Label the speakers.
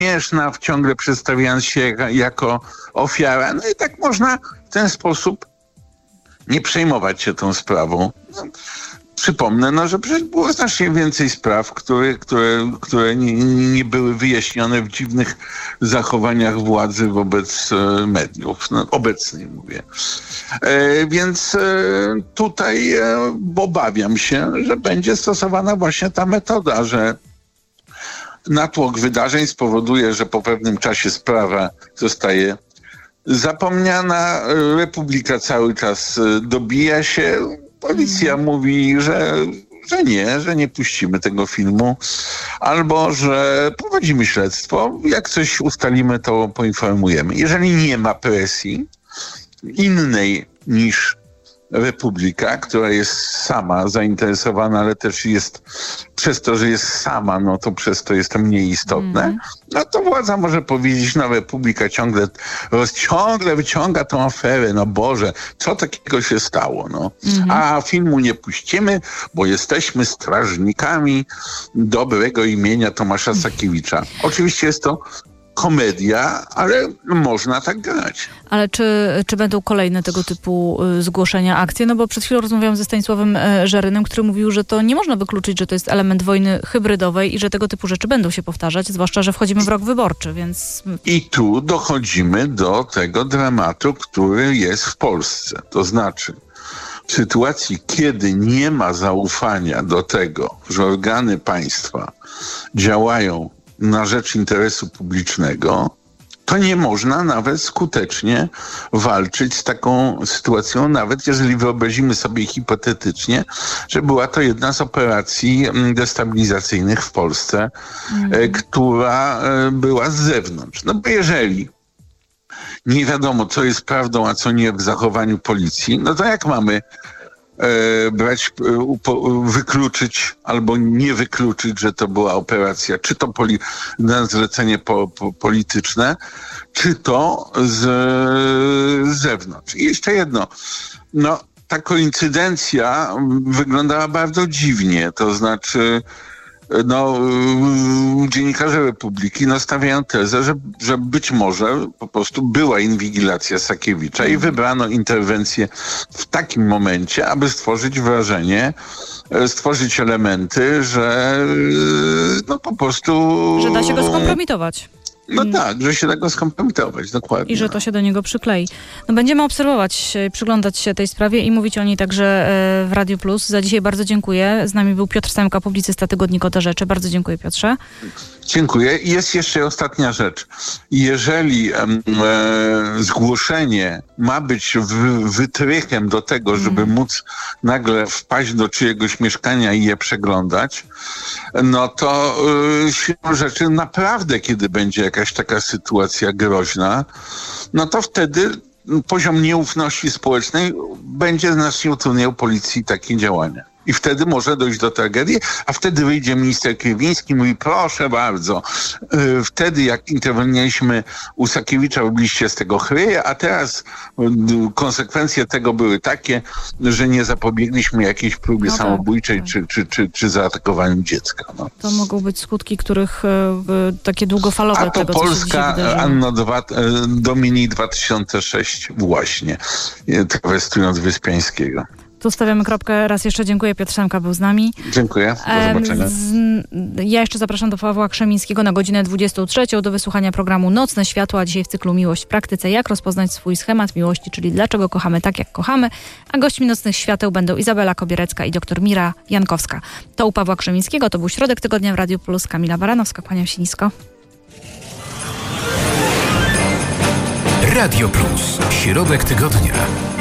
Speaker 1: śmieszna, ciągle przedstawiając się jako ofiara. No i tak można w ten sposób nie przejmować się tą sprawą. No, przypomnę, że przecież było znacznie więcej spraw, które nie były wyjaśnione w dziwnych zachowaniach władzy wobec mediów. No, obecnej mówię. Więc tutaj obawiam się, że będzie stosowana właśnie ta metoda, że natłok wydarzeń spowoduje, że po pewnym czasie sprawa zostaje zapomniana, Republika cały czas dobija się, policja mówi, że nie puścimy tego filmu, albo że prowadzimy śledztwo, jak coś ustalimy, to poinformujemy. Jeżeli nie ma presji innej niż Republika, która jest sama zainteresowana, ale też jest przez to, że jest sama, no to przez to jest to mniej istotne, no to władza może powiedzieć, no Republika ciągle wyciąga tą aferę, no Boże, co takiego się stało, no. A filmu nie puścimy, bo jesteśmy strażnikami dobrego imienia Tomasza Sakiewicza. Oczywiście jest to komedia, ale można tak grać.
Speaker 2: Ale czy będą kolejne tego typu zgłoszenia, akcje? No bo przed chwilą rozmawiałam ze Stanisławem Żerynem, który mówił, że to nie można wykluczyć, że to jest element wojny hybrydowej i że tego typu rzeczy będą się powtarzać, zwłaszcza, że wchodzimy w rok wyborczy, więc...
Speaker 1: I tu dochodzimy do tego dramatu, który jest w Polsce. To znaczy, w sytuacji, kiedy nie ma zaufania do tego, że organy państwa działają na rzecz interesu publicznego, to nie można nawet skutecznie walczyć z taką sytuacją, nawet jeżeli wyobrazimy sobie hipotetycznie, że była to jedna z operacji destabilizacyjnych w Polsce, która była z zewnątrz. No bo jeżeli nie wiadomo, co jest prawdą, a co nie w zachowaniu policji, no to jak mamy wykluczyć albo nie wykluczyć, że to była operacja, czy to na zlecenie polityczne, czy to z zewnątrz. I jeszcze jedno. No, ta koincydencja wyglądała bardzo dziwnie. To znaczy, dziennikarze Republiki stawiają tezę, że być może po prostu była inwigilacja Sakiewicza i wybrano interwencję w takim momencie, aby stworzyć wrażenie, stworzyć elementy, że po prostu...
Speaker 2: Że da się go skompromitować.
Speaker 1: No tak, że się da go skompromitować, dokładnie.
Speaker 2: I że to się do niego przyklei. No będziemy obserwować, przyglądać się tej sprawie i mówić o niej także w Radiu Plus. Za dzisiaj bardzo dziękuję. Z nami był Piotr Semka, publicysta tygodnika Te Rzeczy. Bardzo dziękuję, Piotrze.
Speaker 1: Dziękuję. I jest jeszcze ostatnia rzecz. Jeżeli zgłoszenie ma być wytrychem do tego, żeby móc nagle wpaść do czyjegoś mieszkania i je przeglądać, no to siłą rzeczy naprawdę, kiedy będzie jakaś taka sytuacja groźna, no to wtedy poziom nieufności społecznej będzie znacznie utrudniał policji takie działania. I wtedy może dojść do tragedii, a wtedy wyjdzie minister Kiewiński i mówi, proszę bardzo, wtedy jak interweniowaliśmy u Sakiewicza, robiliście z tego chryję, a teraz konsekwencje tego były takie, że nie zapobiegliśmy jakiejś próbie samobójczej czy zaatakowaniu dziecka. No.
Speaker 2: To mogą być skutki, których takie długofalowe
Speaker 1: a to
Speaker 2: tego,
Speaker 1: Polska Anno Domini 2006 właśnie, trawestując Wyspiańskiego.
Speaker 2: Tu stawiamy kropkę. Raz jeszcze dziękuję. Piotr Semka był z nami.
Speaker 1: Dziękuję. Do zobaczenia.
Speaker 2: Ja jeszcze zapraszam do Pawła Krzemińskiego na godzinę 23 do wysłuchania programu Nocne Światło, a dzisiaj w cyklu Miłość w praktyce. Jak rozpoznać swój schemat miłości, czyli dlaczego kochamy tak, jak kochamy. A gośćmi Nocnych Świateł będą Izabela Kobierecka i dr Mira Jankowska. To u Pawła Krzemińskiego. To był Środek Tygodnia w Radiu Plus. Kamila Baranowska. Kłaniam się nisko.
Speaker 3: Radio Plus. Środek Tygodnia.